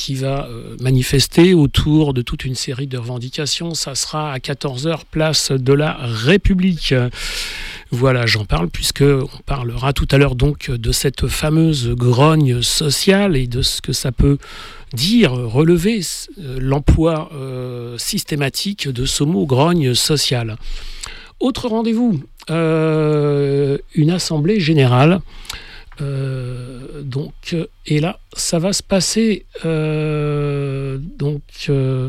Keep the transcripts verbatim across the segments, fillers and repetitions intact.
qui va euh, manifester autour de toute une série de revendications. Ça sera à quatorze heures, place de la République. Voilà, j'en parle puisqu'on parlera tout à l'heure donc de cette fameuse grogne sociale et de ce que ça peut dire, relever euh, l'emploi euh, systématique de ce mot grogne sociale. Autre rendez-vous, euh, une assemblée générale. Euh, donc, et là, ça va se passer. Euh, donc, euh,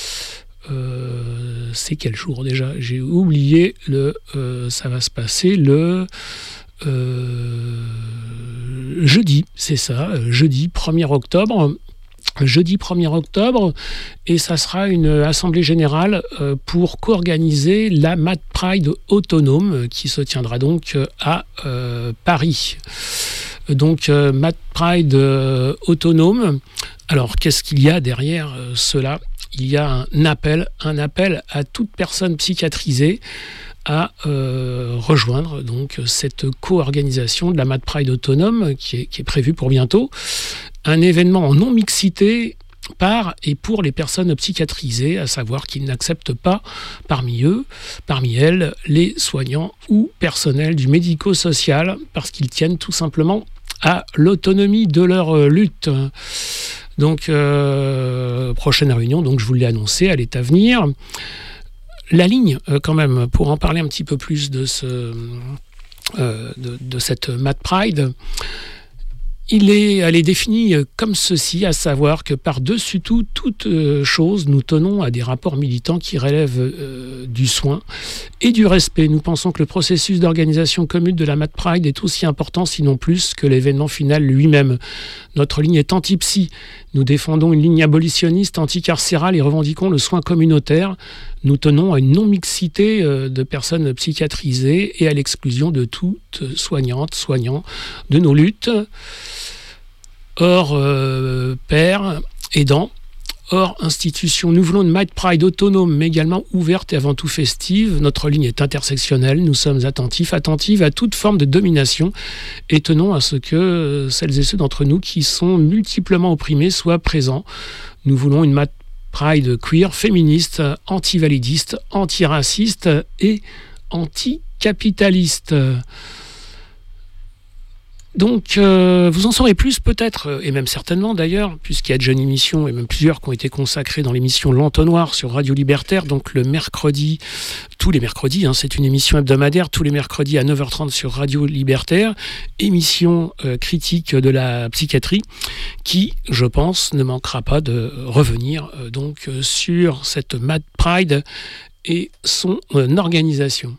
euh, c'est quel jour déjà ? J'ai oublié. Le, euh, ça va se passer le euh, jeudi, c'est ça, jeudi premier octobre. Jeudi premier octobre, et ça sera une assemblée générale euh, pour co-organiser la Mad Pride autonome qui se tiendra donc à euh, Paris. Donc euh, Mad Pride euh, autonome. Alors qu'est-ce qu'il y a derrière euh, cela ? Il y a un appel, un appel à toute personne psychiatrisée à euh, rejoindre donc cette co-organisation de la Mad Pride autonome qui est, qui est prévue pour bientôt. Un événement en non-mixité par et pour les personnes psychiatrisées, à savoir qu'ils n'acceptent pas parmi eux, parmi elles, les soignants ou personnels du médico-social, parce qu'ils tiennent tout simplement à l'autonomie de leur lutte. Donc, euh, prochaine réunion, donc je vous l'ai annoncé, elle est à venir. La ligne, euh, quand même, pour en parler un petit peu plus de, ce, euh, de, de cette Mad Pride, Il est, elle est définie comme ceci, à savoir que par-dessus tout, toute euh, chose, nous tenons à des rapports militants qui relèvent euh, du soin et du respect. Nous pensons que le processus d'organisation commune de la Mad Pride est aussi important, sinon plus, que l'événement final lui-même. Notre ligne est anti-psy. Nous défendons une ligne abolitionniste, anticarcérale et revendiquons le soin communautaire. Nous tenons à une non-mixité euh, de personnes psychiatrisées et à l'exclusion de toutes soignantes, soignants de nos luttes. Hors euh, père, aidant, hors institution. Nous voulons une Mad Pride autonome, mais également ouverte et avant tout festive. Notre ligne est intersectionnelle. Nous sommes attentifs, attentives à toute forme de domination et tenons à ce que euh, celles et ceux d'entre nous qui sont multiplement opprimés soient présents. Nous voulons une Mad Pride queer, féministe, anti-validiste, anti-raciste et anti-capitaliste. Donc, euh, vous en saurez plus peut-être, et même certainement d'ailleurs, puisqu'il y a déjà une émission, et même plusieurs qui ont été consacrées dans l'émission L'Entonnoir sur Radio Libertaire, donc le mercredi, tous les mercredis, hein, c'est une émission hebdomadaire, tous les mercredis à neuf heures trente sur Radio Libertaire, émission euh, critique de la psychiatrie, qui, je pense, ne manquera pas de revenir euh, donc euh, sur cette Mad Pride et son euh, organisation.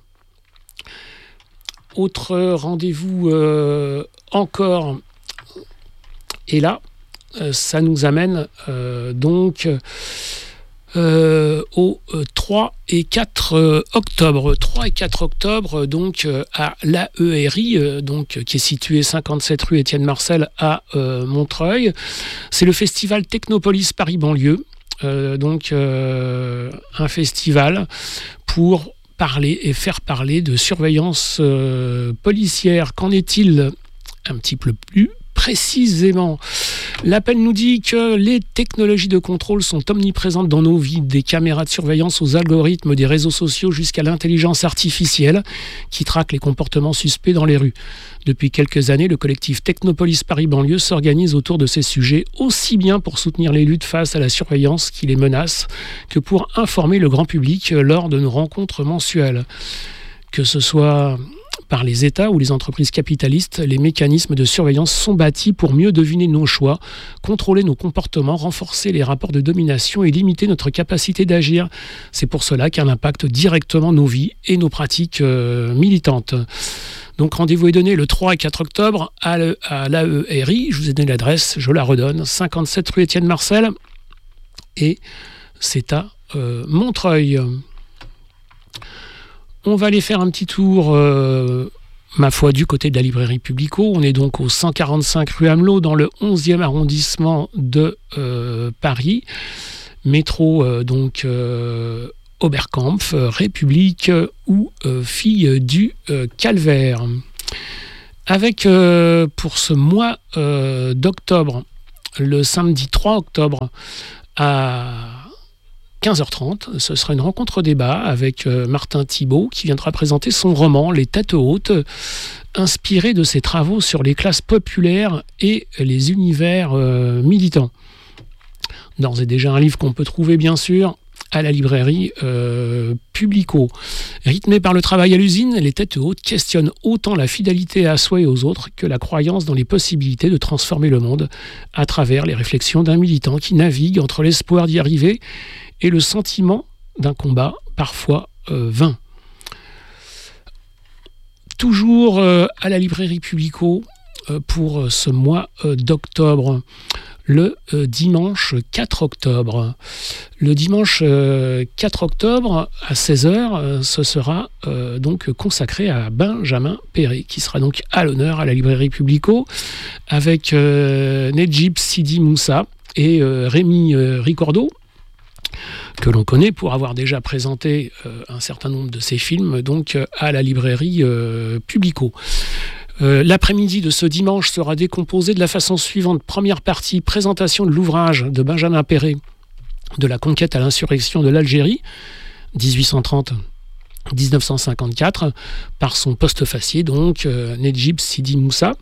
Autre rendez-vous euh, encore, et là, euh, ça nous amène euh, donc euh, au trois et quatre octobre. trois et quatre octobre, donc à l'A E R I, euh, donc, qui est situé cinquante-sept rue Étienne Marcel à euh, Montreuil. C'est le festival Technopolis Paris-Banlieue, euh, donc euh, un festival pour parler et faire parler de surveillance euh, policière. Qu'en est-il un petit peu plus précisément? L'appel nous dit que les technologies de contrôle sont omniprésentes dans nos vies, des caméras de surveillance aux algorithmes des réseaux sociaux jusqu'à l'intelligence artificielle qui traque les comportements suspects dans les rues. Depuis quelques années, le collectif Technopolis Paris-Banlieue s'organise autour de ces sujets, aussi bien pour soutenir les luttes face à la surveillance qui les menace que pour informer le grand public lors de nos rencontres mensuelles. Que ce soit par les États ou les entreprises capitalistes, les mécanismes de surveillance sont bâtis pour mieux deviner nos choix, contrôler nos comportements, renforcer les rapports de domination et limiter notre capacité d'agir. C'est pour cela qu'elle impacte directement nos vies et nos pratiques euh, militantes. Donc rendez-vous est donné le trois et quatre octobre à l'A E R I. Je vous ai donné l'adresse, je la redonne, cinquante-sept rue Étienne Marcel. Et c'est à euh, Montreuil. On va aller faire un petit tour, euh, ma foi, du côté de la librairie Publico. On est donc au cent quarante-cinq rue Amelot, dans le onzième arrondissement de euh, Paris. Métro, euh, donc, euh, Oberkampf, euh, République euh, ou euh, Fille du euh, Calvaire. Avec, euh, pour ce mois euh, d'octobre, Le samedi trois octobre à quinze heures trente, ce sera une rencontre-débat avec Martin Thibault qui viendra présenter son roman « Les têtes hautes », inspiré de ses travaux sur les classes populaires et les univers euh, militants. D'ores et déjà un livre qu'on peut trouver bien sûr à la librairie euh, Publico. Rythmé par le travail à l'usine, Les têtes hautes questionnent autant la fidélité à soi et aux autres que la croyance dans les possibilités de transformer le monde à travers les réflexions d'un militant qui navigue entre l'espoir d'y arriver et le sentiment d'un combat parfois euh, vain. Toujours euh, à la librairie Publico euh, pour ce mois euh, d'octobre, le euh, dimanche quatre octobre. Le dimanche euh, quatre octobre à seize heures, euh, ce sera euh, donc consacré à Benjamin Péret, qui sera donc à l'honneur à la librairie Publico, avec euh, Nedjib Sidi Moussa et euh, Rémi euh, Ricordo, que l'on connaît pour avoir déjà présenté euh, un certain nombre de ses films donc euh, à la librairie euh, Publico. Euh, l'après-midi de ce dimanche sera décomposé de la façon suivante. Première partie, présentation de l'ouvrage de Benjamin Péret, de la conquête à l'insurrection de l'Algérie, dix-huit cent trente à dix-neuf cent cinquante-quatre, par son postfacier, donc euh, Nedjib Sidi Moussa,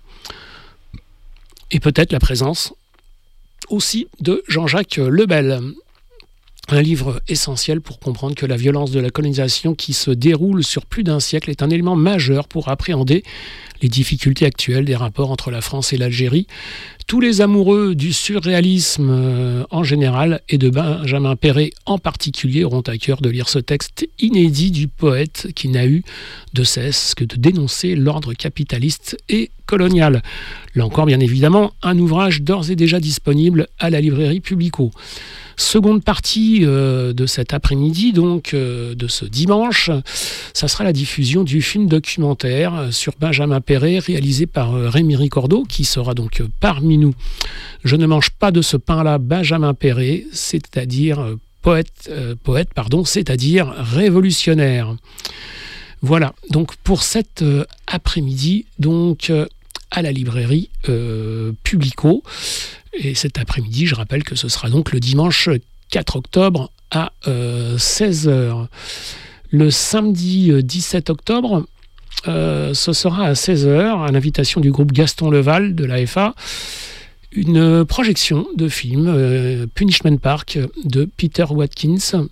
et peut-être la présence aussi de Jean-Jacques Lebel. Un livre essentiel pour comprendre que la violence de la colonisation qui se déroule sur plus d'un siècle est un élément majeur pour appréhender les difficultés actuelles des rapports entre la France et l'Algérie. Tous les amoureux du surréalisme euh, en général et de Benjamin Péret en particulier auront à cœur de lire ce texte inédit du poète qui n'a eu de cesse que de dénoncer l'ordre capitaliste et colonial. Là encore, bien évidemment, un ouvrage d'ores et déjà disponible à la librairie Publico. Seconde partie euh, de cet après-midi, donc euh, de ce dimanche, ça sera la diffusion du film documentaire sur Benjamin Péret réalisé par euh, Rémi Ricordo, qui sera donc euh, parmi nous. Je ne mange pas de ce pain-là, Benjamin Péret, c'est-à-dire euh, poète, euh, poète, pardon, c'est-à-dire révolutionnaire. Voilà, donc pour cet euh, après-midi, donc euh, à la librairie euh, Publico. Et cet après-midi, je rappelle que ce sera donc le dimanche quatre octobre à euh, seize heures. Le samedi dix-sept octobre, euh, ce sera à seize heures, à l'invitation du groupe Gaston Leval de l'A F A, une projection de film euh, Punishment Park de Peter Watkins,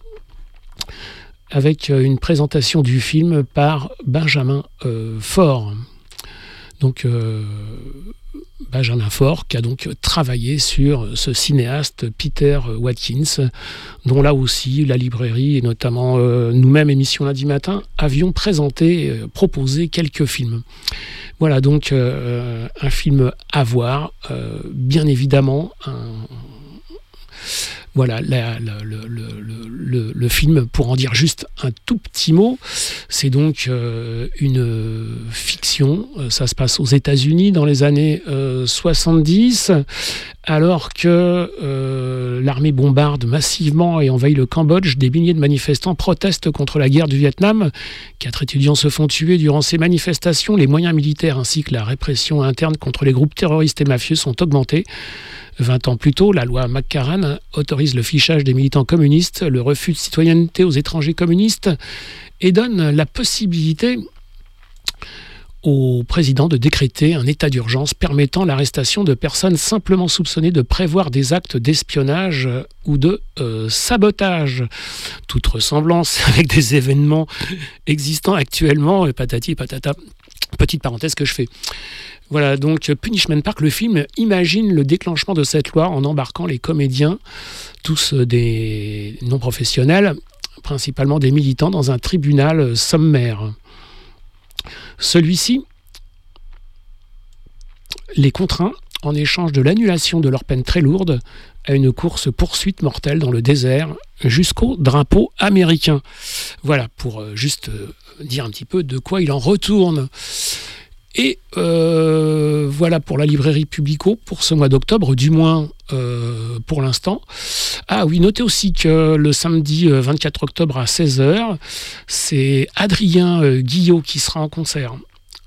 avec une présentation du film par Benjamin euh, Faure. Donc euh, Benjamin Faure qui a donc travaillé sur ce cinéaste Peter Watkins, dont là aussi la librairie et notamment euh, nous-mêmes, émission lundi matin, avions présenté, euh, proposé quelques films. Voilà donc euh, un film à voir, euh, bien évidemment. Un, Voilà, la, la, le, le, le, le film, pour en dire juste un tout petit mot, c'est donc euh, une fiction. Ça se passe aux États-Unis dans les années euh, soixante-dix, alors que euh, l'armée bombarde massivement et envahit le Cambodge. Des milliers de manifestants protestent contre la guerre du Vietnam. Quatre étudiants se font tuer durant ces manifestations. Les moyens militaires ainsi que la répression interne contre les groupes terroristes et mafieux sont augmentés. Vingt ans plus tôt, la loi McCarran autorise le fichage des militants communistes, le refus de citoyenneté aux étrangers communistes et donne la possibilité au président de décréter un état d'urgence permettant l'arrestation de personnes simplement soupçonnées de prévoir des actes d'espionnage ou de euh, sabotage. Toute ressemblance avec des événements existants actuellement, patati patata. Petite parenthèse que je fais. Voilà, donc Punishment Park, le film, imagine le déclenchement de cette loi en embarquant les comédiens, tous des non-professionnels, principalement des militants, dans un tribunal sommaire. Celui-ci les contraint, en échange de l'annulation de leur peine très lourde, à une course-poursuite mortelle dans le désert jusqu'au drapeau américain. Voilà, pour euh, juste euh, dire un petit peu de quoi il en retourne. Et euh, voilà pour la librairie Publico pour ce mois d'octobre, du moins euh, pour l'instant. Ah oui, notez aussi que le samedi vingt-quatre octobre à seize heures, c'est Adrien euh, Guillot qui sera en concert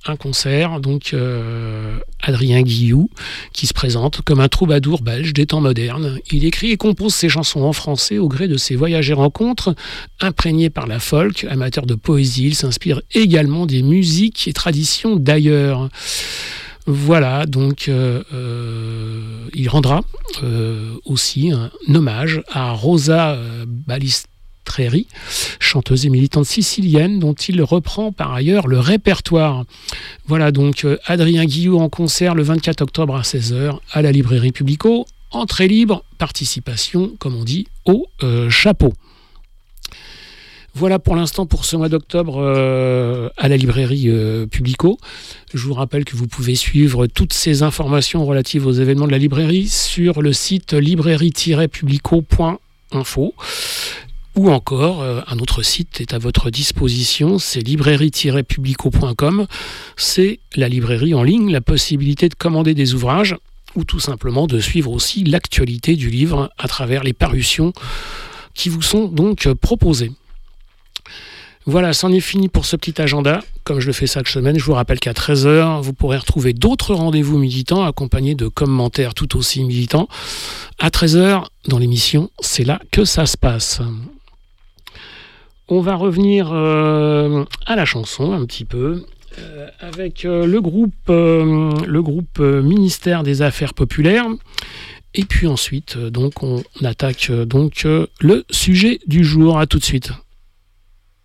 un concert, donc euh, Adrien Guillou, qui se présente comme un troubadour belge des temps modernes. Il écrit et compose ses chansons en français au gré de ses voyages et rencontres. Imprégné par la folk, amateur de poésie, il s'inspire également des musiques et traditions d'ailleurs. Voilà, donc euh, euh, il rendra euh, aussi un hommage à Rosa euh, Balistreri, chanteuse et militante sicilienne, dont il reprend par ailleurs le répertoire. Voilà, donc euh, Adrien Guillou en concert le vingt-quatre octobre à seize heures à la librairie Publico. Entrée libre, participation, comme on dit, au euh, chapeau. Voilà pour l'instant pour ce mois d'octobre euh, à la librairie euh, Publico. Je vous rappelle que vous pouvez suivre toutes ces informations relatives aux événements de la librairie sur le site librairie tiret publico point info ou encore euh, un autre site est à votre disposition, c'est librairie tiret publico point com. C'est la librairie en ligne, la possibilité de commander des ouvrages ou tout simplement de suivre aussi l'actualité du livre à travers les parutions qui vous sont donc proposées. Voilà, c'en est fini pour ce petit agenda. Comme je le fais chaque semaine, je vous rappelle qu'à treize heures, vous pourrez retrouver d'autres rendez-vous militants accompagnés de commentaires tout aussi militants. À treize heures, dans l'émission, c'est là que ça se passe. On va revenir euh, à la chanson un petit peu, euh, avec euh, le groupe, euh, le groupe euh, Ministère des Affaires Populaires. Et puis ensuite, euh, donc, on attaque euh, donc, euh, le sujet du jour. À tout de suite.